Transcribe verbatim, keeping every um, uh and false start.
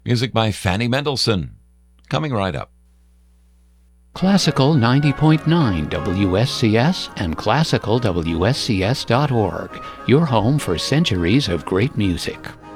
Music by Fanny Mendelssohn. Coming right up. Classical ninety point nine W S C S and classical W S C S dot org, your home for centuries of great music.